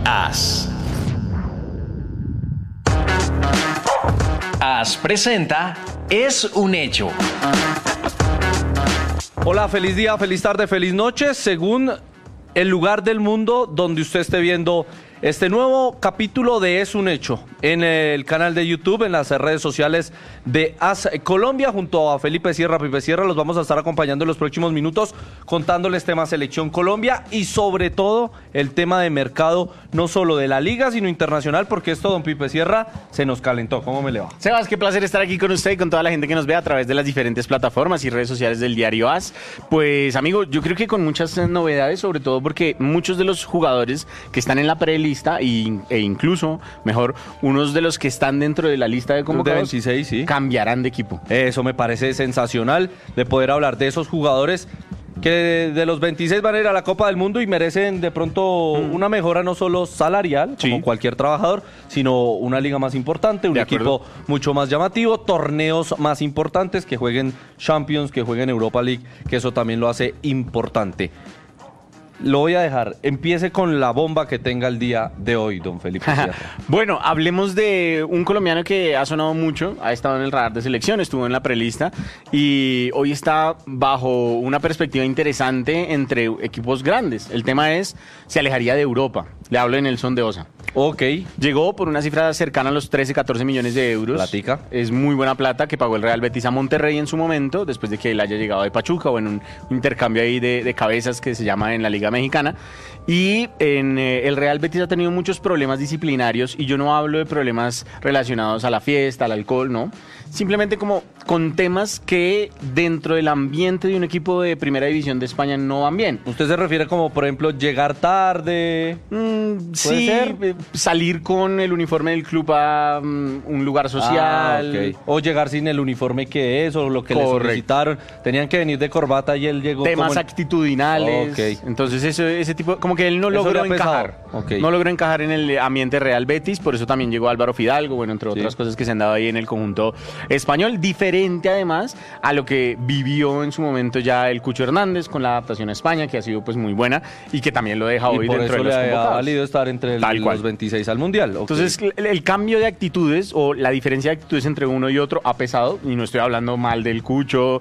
AS. AS presenta Es un Hecho. Hola, feliz día, feliz tarde, feliz noche, según el lugar del mundo donde usted esté viendo este nuevo capítulo de Es un Hecho, en el canal de YouTube, en las redes sociales de AS Colombia, junto a Felipe Sierra, Pipe Sierra. Los vamos a estar acompañando en los próximos minutos, contándoles tema Selección Colombia y sobre todo el tema de mercado, no solo de la liga, sino internacional, porque esto, don Pipe Sierra, se nos calentó. ¿Cómo me le va? Sebas, qué placer estar aquí con usted y con toda la gente que nos ve a través de las diferentes plataformas y redes sociales del diario AS. Pues, amigo, yo creo que con muchas novedades, sobre todo porque muchos de los jugadores que están en la prelista e incluso, mejor, unos de los que están dentro de la lista de convocados de 26, sí, cambiarán de equipo. Eso me parece sensacional, de poder hablar de esos jugadores que de los 26 van a ir a la Copa del Mundo y merecen de pronto una mejora no solo salarial, como cualquier trabajador, sino una liga más importante, un equipo mucho más llamativo, torneos más importantes, que jueguen Champions, que jueguen Europa League, que eso también lo hace importante. Lo voy a dejar. Empiece con la bomba que tenga el día de hoy, don Felipe Sierra. Bueno, hablemos de un colombiano que ha sonado mucho, ha estado en el radar de selección, estuvo en la prelista y hoy está bajo una perspectiva interesante entre equipos grandes. El tema es, se alejaría de Europa. Le hablo de Nelson de Osa. Ok. Llegó por una cifra cercana a los 13, 14 millones de euros. Platica. Es muy buena plata que pagó el Real Betis a Monterrey en su momento, después de que él haya llegado de Pachuca o en un intercambio ahí de cabezas que se llama en la Liga Mexicana. Y en el Real Betis ha tenido muchos problemas disciplinarios, y yo no hablo de problemas relacionados a la fiesta, al alcohol, no. Simplemente como con temas que dentro del ambiente de un equipo de primera división de España no van bien. ¿Usted se refiere como, por ejemplo, llegar tarde? Sí, salir con el uniforme del club a un lugar social. Okay. O llegar sin el uniforme que es, o lo que le solicitaron. Tenían que venir de corbata y él llegó temas actitudinales. Okay. Entonces ese tipo, como que él no logró encajar. Okay. No logró encajar en el ambiente Real Betis, por eso también llegó Álvaro Fidalgo, bueno, entre otras cosas que se han dado ahí en el conjunto español, diferente además a lo que vivió en su momento ya el Cucho Hernández con la adaptación a España, que ha sido pues muy buena y que también lo deja hoy dentro de los convocados. Ha valido estar entre los 26 al Mundial. Okay. Entonces el cambio de actitudes o la diferencia de actitudes entre uno y otro ha pesado, y no estoy hablando mal del Cucho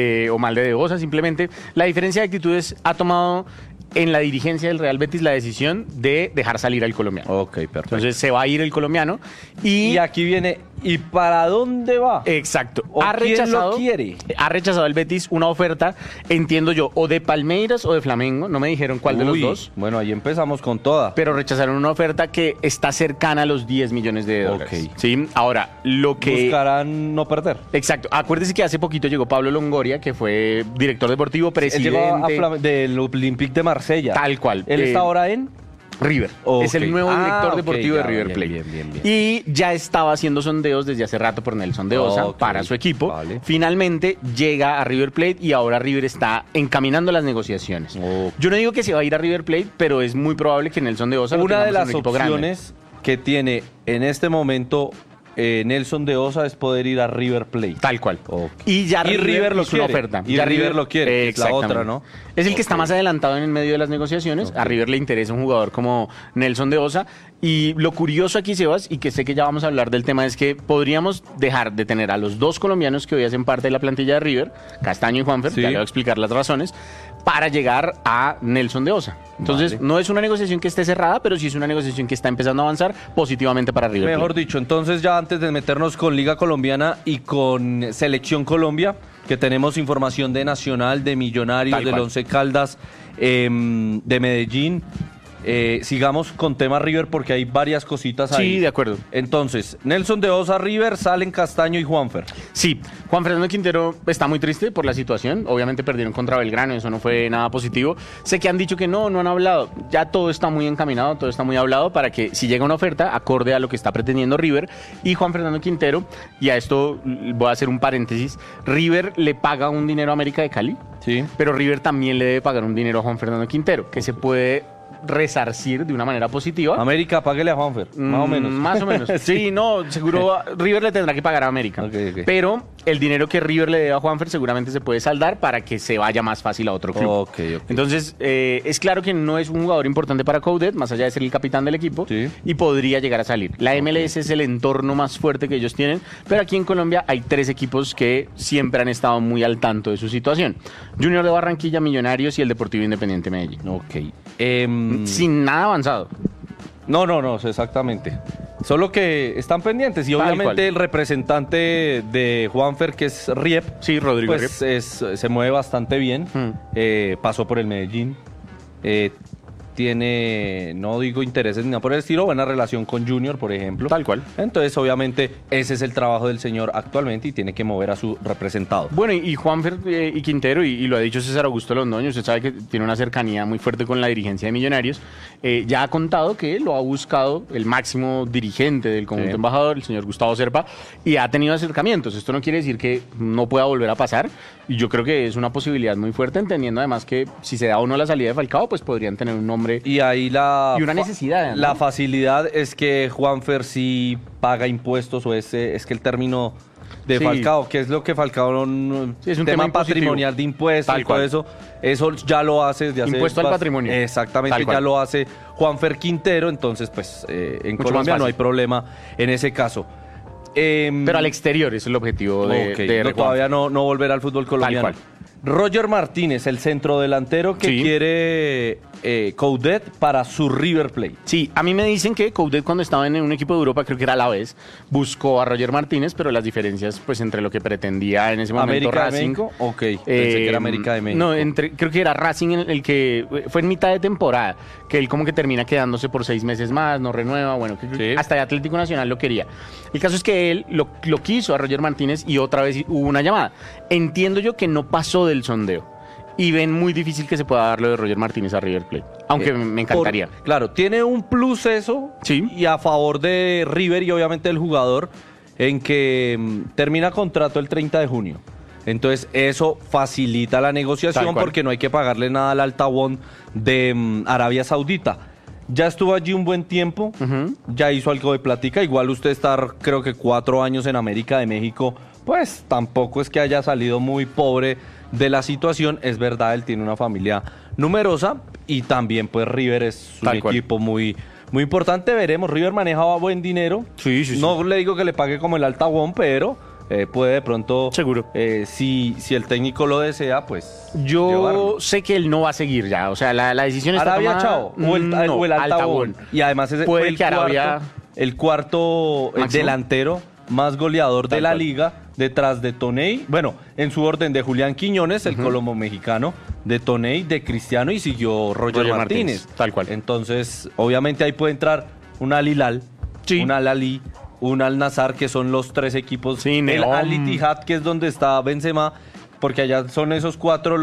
o mal de Osa, simplemente la diferencia de actitudes ha tomado en la dirigencia del Real Betis la decisión de dejar salir al colombiano. Ok, perfecto. Entonces se va a ir el colombiano y aquí viene, ¿y para dónde va? Exacto. ¿Quién lo quiere? Ha rechazado el Betis una oferta, entiendo yo, o de Palmeiras o de Flamengo, no me dijeron cuál de los dos. Bueno, ahí empezamos con toda. Pero rechazaron una oferta que está cercana a los 10 millones de dólares. Ok. Sí, ahora, lo que... buscarán no perder. Exacto. Acuérdese que hace poquito llegó Pablo Longoria, que fue director deportivo, presidente... Llegó del Olympique de Marsella. Tal cual. Él está ahora en... River. Okay. Es el nuevo director deportivo de River Plate. Bien. Y ya estaba haciendo sondeos desde hace rato por Nelson de Osa para su equipo. Vale. Finalmente llega a River Plate y ahora River está encaminando las negociaciones. Yo no digo que se va a ir a River Plate, pero es muy probable que Nelson de Osa una de las opciones que tiene en este momento Nelson de Osa es poder ir a River Plate. Tal cual. Okay. Y ya River lo quiere. Una oferta. Y ya River lo quiere. Es la otra, ¿no? Es el que está más adelantado en el medio de las negociaciones. A River le interesa un jugador como Nelson de Osa. Y lo curioso aquí, Sebas, y que sé que ya vamos a hablar del tema, es que podríamos dejar de tener a los dos colombianos que hoy hacen parte de la plantilla de River, Castaño y Juanfer, ya le voy a explicar las razones, para llegar a Nelson de Osa. Entonces, no es una negociación que esté cerrada, pero sí es una negociación que está empezando a avanzar positivamente para River Plate. Mejor dicho, entonces ya antes de meternos con Liga Colombiana y con Selección Colombia, que tenemos información de Nacional, de Millonarios, del Once Caldas, de Medellín, sigamos con tema River porque hay varias cositas ahí. Sí, de acuerdo. Entonces, Nelson de Osa, River, salen Castaño y Juanfer. Sí, Juan Fernando Quintero está muy triste por la situación. Obviamente perdieron contra Belgrano, eso no fue nada positivo. Sé que han dicho que no han hablado. Ya todo está muy encaminado, todo está muy hablado para que si llega una oferta acorde a lo que está pretendiendo River y Juan Fernando Quintero, y a esto voy a hacer un paréntesis, River le paga un dinero a América de Cali, sí, pero River también le debe pagar un dinero a Juan Fernando Quintero, que se puede resarcir de una manera positiva. América, páguele a Juanfer, más o menos. Más o menos. Sí, no, seguro River le tendrá que pagar a América. Ok. Pero el dinero que River le debe a Juanfer seguramente se puede saldar para que se vaya más fácil a otro club. Ok. Entonces, es claro que no es un jugador importante para Coudet, más allá de ser el capitán del equipo, Sí. y podría llegar a salir. La MLS es el entorno más fuerte que ellos tienen, pero aquí en Colombia hay 3 equipos que siempre han estado muy al tanto de su situación. Junior de Barranquilla, Millonarios y el Deportivo Independiente Medellín. Ok. Sin nada avanzado. No, exactamente. Solo que están pendientes y Tal obviamente cual. el representante de Juanfer, que es Riep, Sí, Rodrigo pues se mueve bastante bien. Pasó por el Medellín. Tiene, no digo intereses ni nada por el estilo, buena relación con Junior, por ejemplo. Tal cual. Entonces, obviamente, ese es el trabajo del señor actualmente y tiene que mover a su representado. Bueno, y Juanfer y Quintero, y lo ha dicho César Augusto Londoño, usted sabe que tiene una cercanía muy fuerte con la dirigencia de Millonarios, ya ha contado que lo ha buscado el máximo dirigente del conjunto Sí. embajador, el señor Gustavo Serpa, y ha tenido acercamientos. Esto no quiere decir que no pueda volver a pasar, y yo creo que es una posibilidad muy fuerte, entendiendo además que si se da o no la salida de Falcao, pues podrían tener un nombre. Y ahí Y una necesidad, ¿no? La facilidad es que Juanfer sí paga impuestos o es que el término de Sí. Falcao, que es lo que Falcao Sí, es un tema tema impositivo. patrimonial de impuestos Tal y todo cual. eso ya lo hace desde hace Impuesto al patrimonio. Exactamente, Tal cual. ya lo hace Juanfer Quintero, entonces pues en Mucho Colombia más no hay fácil. problema en ese caso. Pero al exterior, ese es el objetivo de, Ok, de no, Juanfer. todavía no volver al fútbol colombiano. cual. Roger Martínez, el centrodelantero que Sí. quiere Coudet para su River Plate. Sí, a mí me dicen que Coudet cuando estaba en un equipo de Europa, creo que era la vez, buscó a Roger Martínez, pero las diferencias pues entre lo que pretendía en ese momento ¿América de Racing. México? Ok, pensé que era América de México. No, creo que era Racing el que fue en mitad de temporada, que él como que termina quedándose por 6 meses más, no renueva, bueno, que Sí. hasta el Atlético Nacional lo quería. El caso es que él lo quiso a Roger Martínez y otra vez hubo una llamada. Entiendo yo que no pasó del sondeo. Y ven muy difícil que se pueda dar lo de Roger Martínez a River Plate. Aunque me encantaría. Claro, tiene un plus eso Sí. y a favor de River y obviamente del jugador en que termina contrato el 30 de junio. Entonces eso facilita la Tal negociación cual. porque no hay que pagarle nada al Al-Tawon de Arabia Saudita. Ya estuvo allí un buen tiempo, ya hizo algo de plática. Igual usted estar creo que 4 años en América de México, pues tampoco es que haya salido muy pobre de la situación. Es verdad, él tiene una familia numerosa y también pues River es un Tal cual. equipo muy importante. Veremos, River manejaba buen dinero. Sí. No le digo que le pague como el Al-Tawon, pero puede de pronto, Seguro. si el técnico lo desea, pues Yo llevarlo. sé que él no va a seguir ya. O sea, la decisión está Arabia tomada. Chao o el Al-Tawon. Al-Tawon. Y además ese Puede fue el que Arabia- el cuarto ¿Máximo? delantero más goleador de Tal la cual. liga, detrás de Toney, bueno, en su orden de Julián Quiñones, el colombo mexicano, de Toney, de Cristiano y siguió Roger Roger Martínez. Martínez, tal cual. Entonces, obviamente ahí puede entrar un Al-Hilal, Sí. un Al-Ahly, un Al-Nassr, que son los 3 equipos. Sí, el Neom. Al-Ittihad, que es donde está Benzema, porque allá son esos 4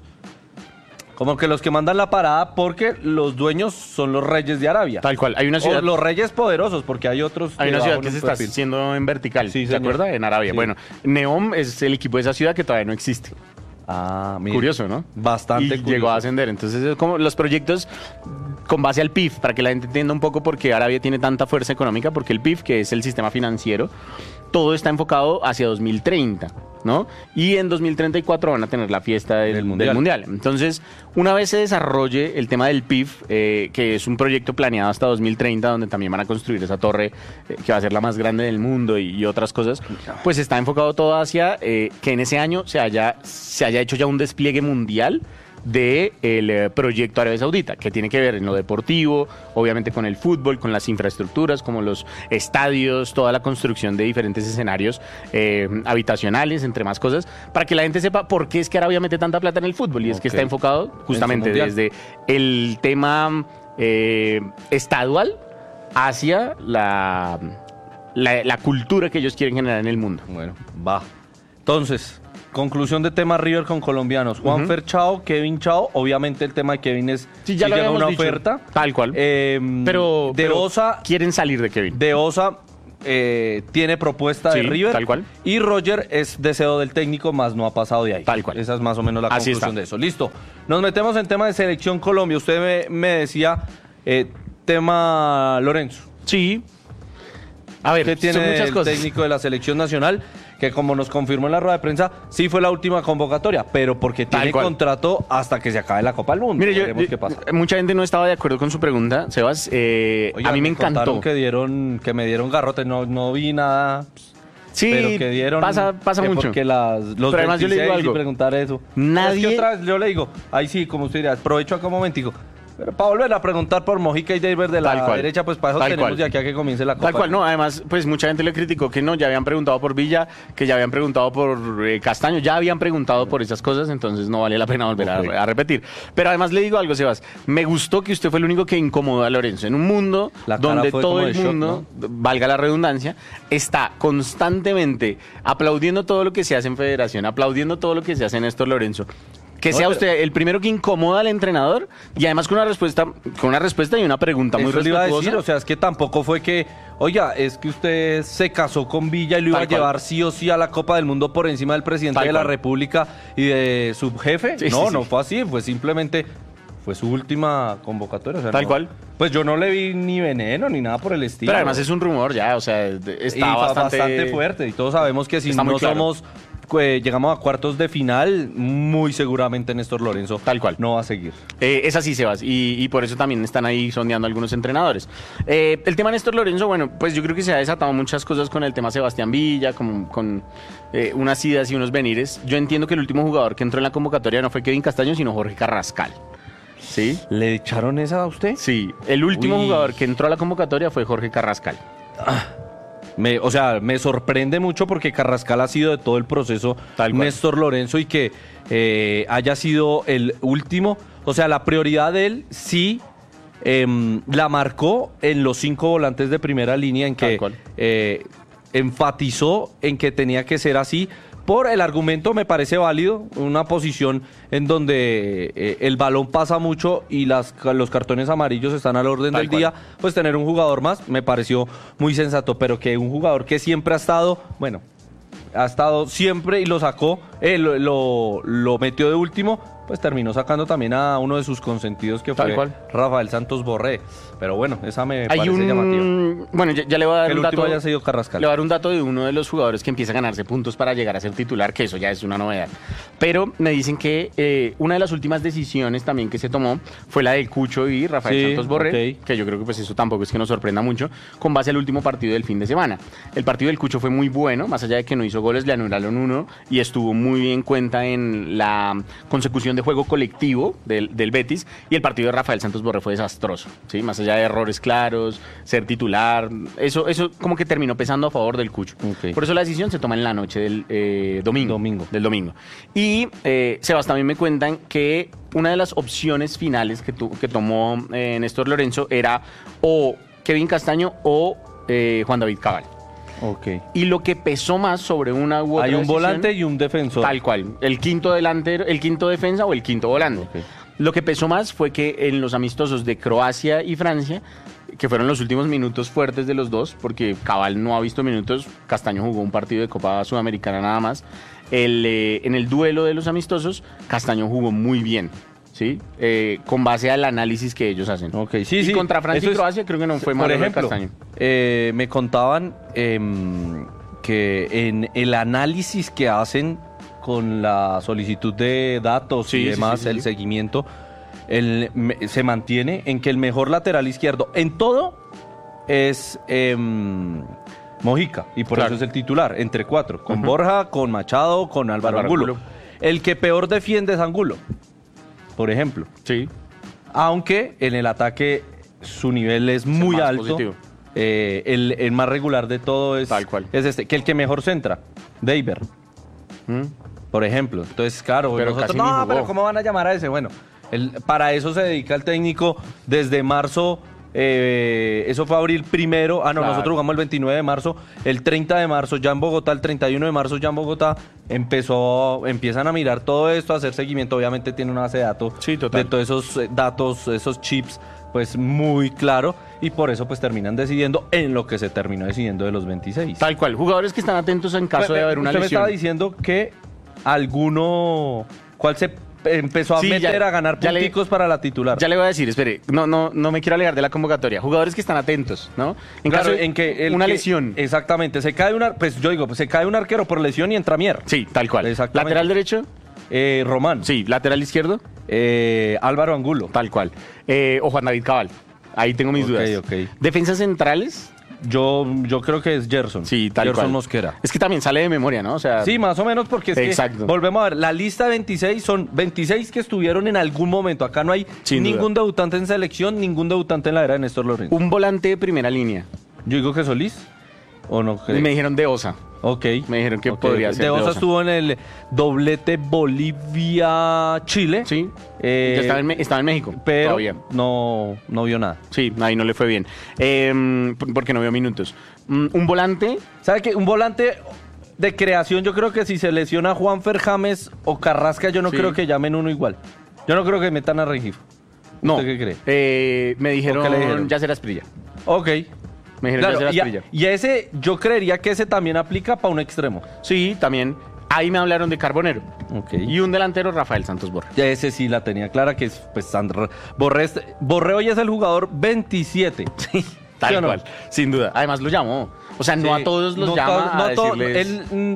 como que los que mandan la parada, porque los dueños son los reyes de Arabia. Tal cual. Hay una O ciudad. los reyes poderosos, porque hay otros. Hay una ciudad bajan que se un está perfil. haciendo en vertical. Sí, ¿Se señor. acuerda? En Arabia. Sí. Bueno, Neom es el equipo de esa ciudad que todavía no existe. Ah, mire. Curioso, ¿no? Bastante y curioso. llegó a ascender. Entonces, es como los proyectos con base al PIF, para que la gente entienda un poco por qué Arabia tiene tanta fuerza económica, porque el PIF, que es el sistema financiero, todo está enfocado hacia 2030, ¿no? Y en 2034 van a tener la fiesta del Del Mundial. Mundial. Entonces, una vez se desarrolle el tema del PIF, que es un proyecto planeado hasta 2030, donde también van a construir esa torre que va a ser la más grande del mundo y otras cosas, pues está enfocado todo hacia que en ese año se haya hecho ya un despliegue mundial del proyecto Arabia Saudita, que tiene que ver en lo deportivo, obviamente con el fútbol, con las infraestructuras, como los estadios, toda la construcción de diferentes escenarios habitacionales, entre más cosas, para que la gente sepa por qué es que Arabia mete tanta plata en el fútbol. Y es que Ok. está enfocado justamente mundial. desde el tema estadual hacia la cultura que ellos quieren generar en el mundo. Bueno, va. Entonces, conclusión de tema River con colombianos. Juanfer Chao, Kevin Chao. Obviamente el tema de Kevin es Sí, ya si lo llega habíamos una dicho. oferta. Tal cual. Pero Pero Osa, quieren salir de Kevin. de Osa, tiene propuesta de Sí, River. tal cual. Y Roger es deseo del técnico, más no ha pasado de ahí. Tal cual. Esa es más o menos la Así conclusión está. de eso. Listo. Nos metemos en tema de selección Colombia. Usted me decía, tema Lorenzo. Sí. A ver, ¿Qué tiene son muchas el cosas. técnico de la selección nacional? Que como nos confirmó en la rueda de prensa, sí fue la última convocatoria, pero porque Tal tiene cual. contrato hasta que se acabe la Copa del Mundo. Mire, Veremos qué pasa. mucha gente no estaba de acuerdo con su pregunta, Sebas. Oiga, a mí me contaron encantó. que me dieron garrote, no vi nada. Sí, Pero que dieron pasa que mucho. porque los Pero además yo le digo 26 y algo. preguntar eso. Nadie- Es que otra vez yo le digo, ahí sí, como usted dirá, aprovecho acá un momentico. Pero para volver a preguntar por Mojica y David de la Tal cual. derecha, pues para eso Tal tenemos cual. de aquí a que comience la Copa. Tal cual, no, además, pues mucha gente le criticó que no, ya habían preguntado por Villa, que ya habían preguntado por Castaño, ya habían preguntado por esas cosas, entonces no vale la pena volver Ok. a repetir. Pero además le digo algo, Sebas, me gustó que usted fue el único que incomodó a Lorenzo. En un mundo La cara donde fue todo como el de shock, mundo, valga la redundancia, está constantemente aplaudiendo todo lo que se hace en Federación, aplaudiendo todo lo que se hace en Néstor Lorenzo. Que No, sea pero- usted el primero que incomoda al entrenador y además con una respuesta y una pregunta muy Eso le iba a respetuosa. decir, o sea, es que tampoco fue que, oiga, es que usted se casó con Villa y lo iba Tal a cual. llevar sí o sí a la Copa del Mundo por encima del presidente Tal de la cual. República y de su jefe. Sí, no, sí, sí. no fue así, fue simplemente, fue su última convocatoria. O sea, Tal no- cual. Pues yo no le vi ni veneno ni nada por el estilo. Pero además es un rumor ya, o sea, Y está fue bastante, fuerte. Y todos sabemos que si está muy no claro. somos, llegamos a cuartos de final, muy seguramente Néstor Lorenzo Tal cual. no va a seguir. Es así, Sebas, y por eso también están ahí sondeando algunos entrenadores. El tema Néstor Lorenzo, bueno, pues yo creo que se ha desatado muchas cosas con el tema Sebastián Villa, con unas idas y unos venires. Yo entiendo que el último jugador que entró en la convocatoria no fue Kevin Castaño, sino Jorge Carrascal. ¿Sí? ¿Le echaron esa a usted? Sí, el último Uy. jugador que entró a la convocatoria fue Jorge Carrascal. O sea, me sorprende mucho porque Carrascal ha sido de todo el proceso Tal cual. Néstor Lorenzo y que haya sido el último. O sea, la prioridad de él sí la marcó en los 5 volantes de primera línea en Tal que cual. enfatizó en que tenía que ser así. Por el argumento me parece válido, una posición en donde el balón pasa mucho y los cartones amarillos están al orden Tal del cual. día, pues tener un jugador más me pareció muy sensato, pero que un jugador que siempre ha estado, bueno, ha estado siempre y lo sacó, lo metió de último, pues terminó sacando también a uno de sus consentidos que Tal fue cual. Rafael Santos Borré. Pero bueno, esa me Hay parece llamativa. Bueno, ya le voy a dar Que el un último dato. haya sido Carrascal. Le voy a dar un dato de uno de los jugadores que empieza a ganarse puntos para llegar a ser titular, que eso ya es una novedad. Pero me dicen que una de las últimas decisiones también que se tomó fue la de Cucho y Rafael Sí, Santos Borré, ok. que yo creo que pues eso tampoco es que nos sorprenda mucho, con base al último partido del fin de semana. El partido del Cucho fue muy bueno, más allá de que no hizo goles, le anularon uno y estuvo muy en cuenta en la consecución de juego colectivo del Betis, y el partido de Rafael Santos Borré fue desastroso, ¿sí? Más allá de errores claros, ser titular, eso como que terminó pesando a favor del Cucho. Ok. Por eso la decisión se toma en la noche del domingo. Del domingo. Y Sebas, también me cuentan que una de las opciones finales que tomó Néstor Lorenzo era o Kevin Castaño o Juan David Cabal. Ok. Y lo que pesó más sobre una u otra Hay un decisión, volante y un defensor. tal cual, el quinto delantero, el quinto defensa o el quinto volante. Ok. Lo que pesó más fue que en los amistosos de Croacia y Francia, que fueron los últimos minutos fuertes de los dos, porque Cabal no ha visto minutos, Castaño jugó un partido de Copa Sudamericana nada más, en el duelo de los amistosos, Castaño jugó muy bien. ¿Sí? Con base al análisis que ellos hacen. Ok, sí, y sí. contra Francia Eso y es- Croacia creo que no fue Por malo de ejemplo, Castaño. me contaban que en el análisis que hacen con la solicitud de datos Sí, y sí, demás, sí, sí, el sí. seguimiento, se mantiene en que el mejor lateral izquierdo en todo es Mojica, y por Claro. eso es el titular, entre 4, con Borja, con Machado, con Álvaro Álvaro Angulo. Angulo. El que peor defiende es Angulo, por ejemplo. Sí. Aunque en el ataque su nivel es muy más alto. positivo. El más regular de todo es, Tal cual. es este, que el que mejor centra, Deiber, por ejemplo. Entonces, claro, Pero nosotros, casi ni no, jugó. pero ¿cómo van a llamar a ese? Bueno, para eso se dedica el técnico desde marzo. Eso fue abril primero. Claro. Nosotros jugamos el 29 de marzo. El 30 de marzo ya en Bogotá, el 31 de marzo ya en Bogotá, empiezan a mirar todo esto, a hacer seguimiento. Obviamente tiene una base de datos Sí, total. de todos esos datos, esos chips pues muy claro y por eso pues terminan decidiendo en lo que se terminó decidiendo de los 26. Tal cual, jugadores que están atentos en caso de haber una Usted me lesión. estaba diciendo que ¿cuál se empezó a Sí, meter ya- a ganar ya le- punticos para la titular? Ya le voy a decir, espere, no me quiero alejar de la convocatoria. Jugadores que están atentos, ¿no? En Claro, caso de en que una lesión. Exactamente, pues yo digo, pues se cae un arquero por lesión y entra Mier. Sí, tal cual. Exactamente. Lateral derecho, Román. sí. Lateral izquierdo, Álvaro Angulo. tal cual. O Juan David Cabal. Ahí tengo mis Ok, dudas. ok. Defensas centrales, Yo creo que es Gerson. sí, tal Gerson cual. Mosquera. Es que también sale de memoria, ¿no? O sea, Sí, más o menos porque es Exacto. que volvemos a ver, la lista de 26 son 26 que estuvieron en algún momento. Acá no hay Sin ningún debutante en selección, ningún debutante en la era de Néstor Lorenzo. un volante de primera línea. Yo digo que Solís o no. Me dijeron de Osa. Ok. Me dijeron que Ok. podría ser De de Osa Osa. estuvo en el doblete Bolivia-Chile. Sí. Eh, Ya estaba en México. pero Todavía. no vio nada. Sí, ahí no le fue bien. Porque no vio minutos. Un volante, ¿Sabe qué? Un volante de creación, yo creo que si se lesiona Juanfer James o Carrasca, yo no Sí. creo que llamen uno igual. Yo no creo que metan a Rengifo. no. ¿Usted qué cree? Me dijeron, ¿O qué le dijeron? Yacer Asprilla. Ok. Me dijeron Claro, Yacer Asprilla. y a ese, yo creería que ese también aplica para un extremo. Sí, también. Ahí me hablaron de Carbonero. Ok. Y un delantero, Rafael Santos Borja. Ya ese sí la tenía clara, que es pues Sandra. Borré hoy es el jugador 27. Sí, tal ¿Sí o no? cual. Sin duda. Además lo llamó. O sea, no Sí, a todos los no llama no a decirles...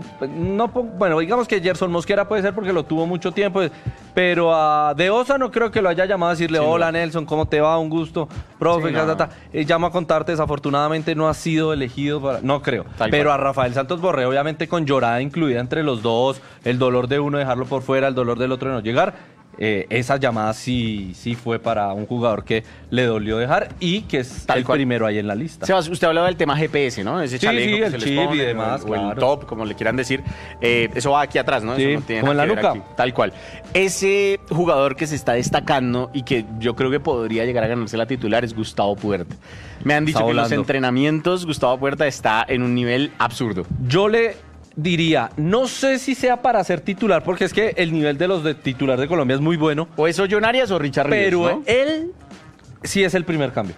bueno, digamos que Gerson Mosquera puede ser porque lo tuvo mucho tiempo, pero a De Osa no creo que lo haya llamado a decirle, Sin hola duda. Nelson, ¿cómo te va? Un gusto, profe, Sí, ta, no. ta, ta". Llamo a contarte, desafortunadamente no ha sido elegido para... No creo, Tal pero cual. a Rafael Santos Borré, obviamente con llorada incluida entre los dos, el dolor de uno dejarlo por fuera, el dolor del otro de no llegar. Esa llamada sí fue para un jugador que le dolió dejar y que es Tal el cual. primero ahí en la lista. Sebas, usted hablaba del tema GPS, ¿no? Ese Sí, chaleco sí, que el se les chip y pone, demás, o el claro. top, como le quieran decir. Eso va aquí atrás, ¿no? Sí, Eso no tiene como nada en la que ver nuca. aquí. Tal cual. Ese jugador que se está destacando y que yo creo que podría llegar a ganarse la titular es Gustavo Puerta. Me han dicho Está que en los volando. entrenamientos Gustavo Puerta está en un nivel absurdo. Yo le diría, no sé si sea para ser titular, porque es que el nivel de los de titular de Colombia es muy bueno, O es John Arias o Richard Ríos, pero ¿no? él sí es el primer cambio.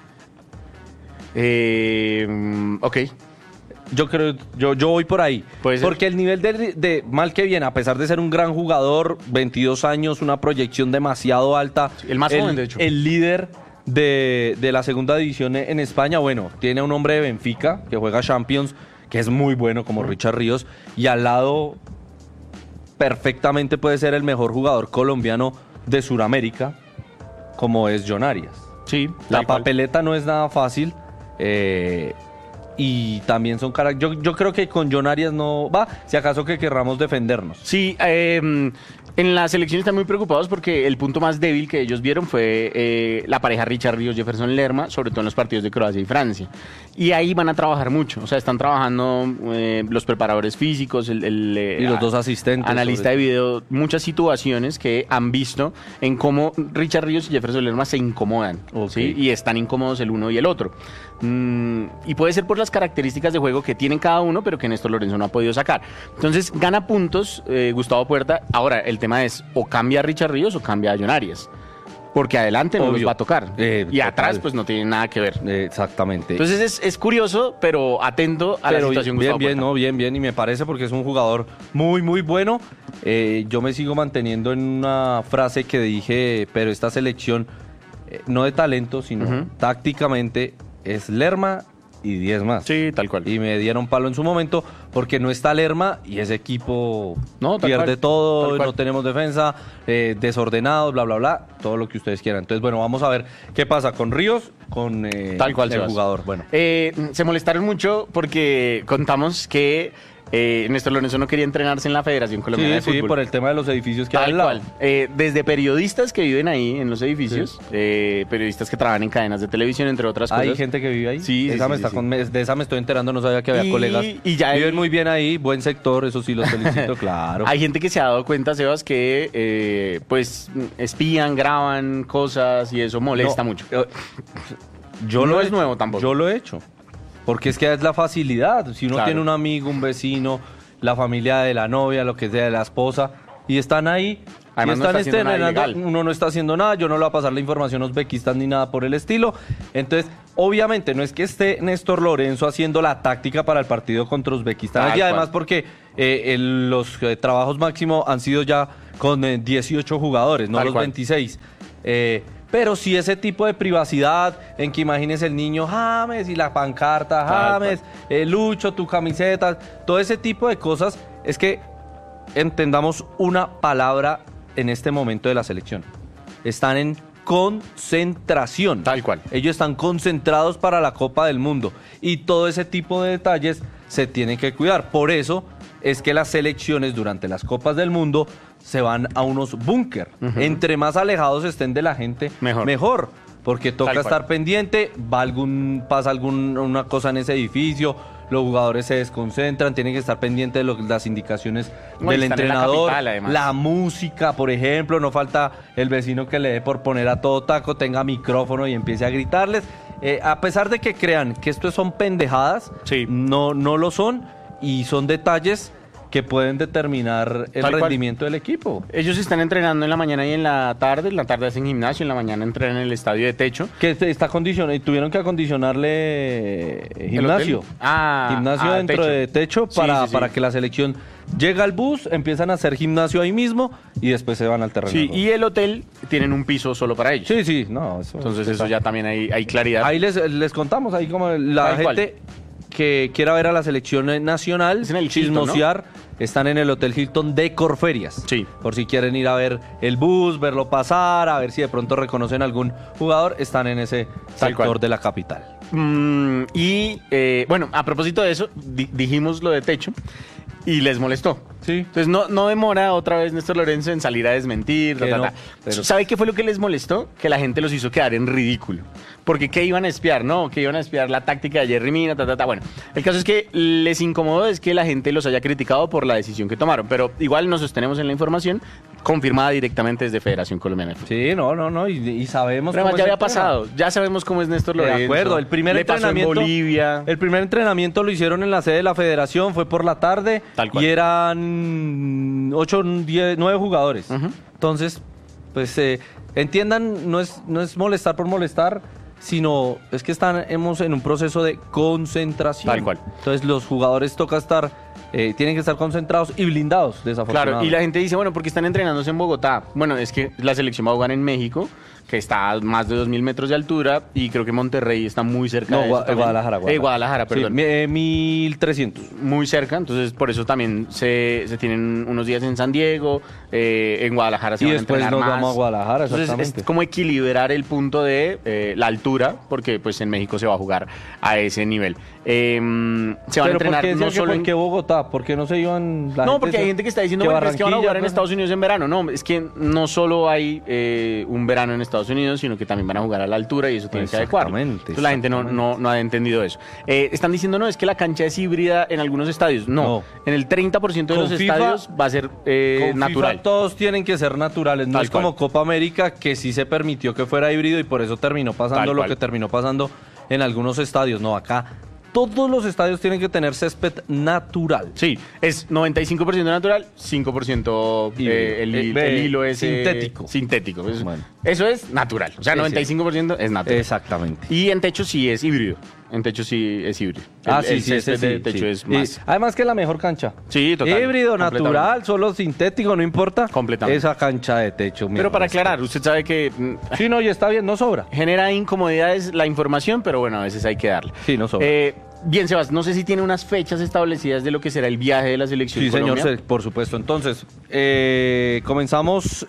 Ok. Yo voy por ahí. Puede ser. Porque el nivel de mal que viene, a pesar de ser un gran jugador, 22 años, una proyección demasiado alta. el más joven, de hecho. El líder de la segunda división en España, bueno, tiene a un hombre de Benfica que juega Champions, que es muy bueno como Richard Ríos, y al lado perfectamente puede ser el mejor jugador colombiano de Sudamérica, como es John Arias. Sí, La tal cual. papeleta no es nada fácil. Y también son caras. Yo creo que con John Arias no va, si acaso que querramos defendernos. Sí, en la selección están muy preocupados porque el punto más débil que ellos vieron fue la pareja Richard Ríos Jefferson Lerma, sobre todo en los partidos de Croacia y Francia. Y ahí van a trabajar mucho, o sea, están trabajando los preparadores físicos, Y los dos asistentes, analista sobre de video, muchas situaciones que han visto en cómo Richard Ríos y Jefferson Lerma se incomodan, Ok. ¿sí? Y están incómodos el uno y el otro. Y puede ser por las características de juego que tienen cada uno, pero que Néstor Lorenzo no ha podido sacar. Entonces, gana puntos Gustavo Puerta. Ahora, el tema es, o cambia a Richard Ríos o cambia a John Arias. Porque adelante no los Obvio. va a tocar. Y Total. atrás, pues no tiene nada que ver. Exactamente. Entonces, es curioso, pero atento a la Pero situación bien, Gustavo bien, Puerta. no, bien, y me parece porque es un jugador muy, muy bueno. Yo me sigo manteniendo en una frase que dije, pero esta selección, no de talento, sino Ujú. tácticamente, es Lerma y 10 más. Sí, tal cual. Y me dieron palo en su momento porque no está Lerma y ese equipo No, tal pierde cual, todo, tal cual. no tenemos defensa, desordenados, bla, bla, bla, todo lo que ustedes quieran. Entonces, bueno, vamos a ver qué pasa con Ríos, con Tal cual, el Sebas. jugador. Bueno, Se molestaron mucho porque contamos que Néstor Lorenzo no quería entrenarse en la Federación Colombiana de sí, Fútbol. por el tema de los edificios que hay Tal al lado. cual. Desde periodistas que viven ahí en los edificios, periodistas que trabajan en cadenas de televisión, entre otras cosas. Hay gente que vive ahí. Sí, sí, esa sí, me sí, está sí. de esa me estoy enterando, no sabía que había Y- colegas. y ya Viven hay- muy bien ahí, buen sector, eso sí los felicito, claro. Hay gente que se ha dado cuenta, Sebas, que pues espían, graban cosas y eso molesta No, mucho. Yo No lo he es hecho. nuevo tampoco. Yo lo he hecho. Porque es que es la facilidad. Si uno Claro. tiene un amigo, un vecino, la familia de la novia, lo que sea, de la esposa, y están ahí, Además, y no están está haciendo nada entrenando, ilegal. uno no está haciendo nada, yo no le voy a pasar la información a Uzbekistán ni nada por el estilo. Entonces, obviamente, no es que esté Néstor Lorenzo haciendo la táctica para el partido contra Uzbekistán. Tal Y además cual. porque los trabajos máximos han sido ya con 18 jugadores, no Tal los cual. 26. Pero sí ese tipo de privacidad en que imagines el niño James y la pancarta Tal James, Lucho, tu camiseta, todo ese tipo de cosas, es que entendamos una palabra en este momento de la selección. Están en concentración. Tal cual. Ellos están concentrados para la Copa del Mundo y todo ese tipo de detalles se tienen que cuidar. Por eso es que las selecciones durante las Copas del Mundo se van a unos búnker. Entre más alejados estén de la gente, mejor. Porque toca Tal cual. estar pendiente, pasa alguna cosa en ese edificio, los jugadores se desconcentran, tienen que estar pendientes de las indicaciones No, del y están en la entrenador, capital, además. la música, por ejemplo, no falta el vecino que le dé por poner a todo taco, tenga micrófono y empiece a gritarles. A pesar de que crean que esto son pendejadas, Sí. no lo son y son detalles que pueden determinar el Tal cual. rendimiento del equipo. Ellos están entrenando en la mañana y en la tarde hacen gimnasio, en la mañana entrenan en el estadio de techo. Que está acondicionado y tuvieron que acondicionarle gimnasio. hotel? Gimnasio dentro techo. de techo Sí, para, sí, sí. para que la selección llega al bus, empiezan a hacer gimnasio ahí mismo y después se van al terreno. Sí, de juego. y el hotel tienen un piso solo para ellos. Sí, no. Entonces eso ya también hay claridad. Ahí les contamos, ahí como la Tal cual. gente que quiera ver a la selección nacional, Es en el Hilton, ¿no? chismosear, están en el Hotel Hilton de Corferias. Sí. Por si quieren ir a ver el bus, verlo pasar, a ver si de pronto reconocen algún jugador, están en ese Tal sector cual. de la capital. Bueno, a propósito de eso, dijimos lo de techo y les molestó. Sí. Entonces no demora otra vez Néstor Lorenzo en salir a desmentir. Que no, pero- ¿Sabe qué fue lo que les molestó? Que la gente los hizo quedar en ridículo. Porque ¿qué iban a espiar? No, que iban a espiar la táctica de Jerry Mina, Bueno, el caso es que les incomodó es que la gente los haya criticado por la decisión que tomaron. Pero igual nos sostenemos en la información confirmada directamente desde Federación Colombiana de Fútbol. Sí, no, y sabemos Pero además cómo ya es había el tema. pasado. Ya sabemos cómo es Néstor Lorenzo. De acuerdo, el primer Le pasó en entrenamiento Bolivia. El primer entrenamiento lo hicieron en la sede de la Federación, fue por la tarde Tal cual. y eran 8, 10, 9 jugadores. Ujú. Entonces, pues entiendan, no es molestar por molestar, sino es que estamos en un proceso de concentración. Tal cual. Entonces los jugadores tienen que estar concentrados y blindados, desafortunadamente. Claro, y la gente dice, bueno, porque están entrenándose en Bogotá. Bueno, es que la selección va a jugar en México, que está a más de 2.000 metros de altura, y creo que Monterrey está muy cerca No, de eso también. Guadalajara. Guadalajara, Sí, perdón. 1.300. Muy cerca, entonces por eso también se tienen unos días en San Diego, en Guadalajara se Y van después a entrenar nos más. vamos a Guadalajara, Entonces exactamente. es como equilibrar el punto de la altura, porque pues en México se va a jugar a ese nivel. Se van a Pero entrenar ¿por qué, no solo ¿por en... qué Bogotá? ¿Por qué no se iban la No, gente porque hay se- gente que está diciendo, bueno, pero es que van a Barranquilla, jugar en pues? Estados Unidos en verano. No, es que no solo hay un verano en Estados Unidos, sino que también van a jugar a la altura y eso tiene que adecuarlo. Exactamente, Entonces la gente no ha entendido eso. Están diciendo, no, es que la cancha es híbrida en algunos estadios. No, en el 30% de Con los FIFA- estadios va a ser Con natural. FIFA todos tienen que ser naturales, no Tal es como cual. Copa América que sí se permitió que fuera híbrido y por eso terminó pasando Tal lo cual. que terminó pasando en algunos estadios. No, acá todos los estadios tienen que tener césped natural. Sí, es 95% natural, 5% el hilo es sintético. Sintético. Bueno. Eso es natural. O sea, Sí, 95% es natural. Exactamente. Y en techo sí es híbrido. En techo sí es híbrido. El césped ese de techo sí. es Y más. además que es la mejor cancha. Sí, total. Híbrido, Completamente. natural, solo sintético, no importa. Completamente. Esa cancha de techo. mi Pero para respeto. aclarar, usted sabe que Sí, no, y está bien, no sobra. genera incomodidades la información, pero bueno, a veces hay que darle. Sí, no sobra. Bien, Sebas, no sé si tiene unas fechas establecidas de lo que será el viaje de la selección Sí, señor, Colombia. por supuesto. Entonces, comenzamos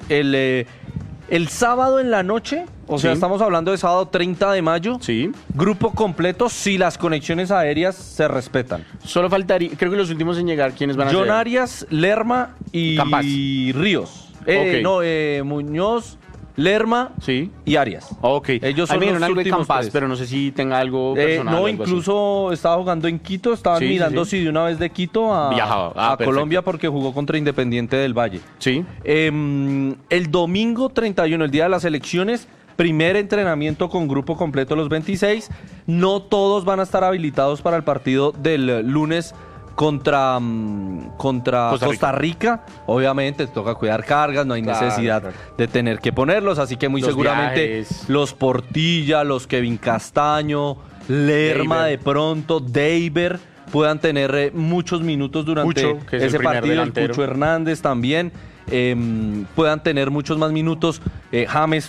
el sábado en la noche, o sea, Sí. estamos hablando de sábado 30 de mayo. Sí. Grupo completo si las conexiones aéreas se respetan. Solo faltaría, creo que los últimos en llegar, ¿quiénes van a John ser? Arias, Lerma y Campas. Ríos. Ok. Muñoz, Lerma Sí. y Arias. Ok. Ellos Ahí son me dijeron los algo de últimos Campas, tres. pero no sé si tenga algo personal. No, o algo así. incluso estaba jugando en Quito, estaban Sí, sí, mirando sí. si de una vez de Quito a Viajaba. a Perfecto. Colombia porque jugó contra Independiente del Valle. Sí. El domingo 31, el día de las elecciones, primer entrenamiento con grupo completo los 26. No todos van a estar habilitados para el partido del lunes contra Costa Rica. Obviamente toca cuidar cargas, no hay necesidad de tener que ponerlos, así que muy seguramente viajes. los Portilla, los Kevin Castaño, Lerma Deiber. de pronto, Deiber puedan tener muchos minutos durante Cucho, que es el ese primer partido, delantero. el Cucho Hernández también. Puedan tener muchos más minutos. James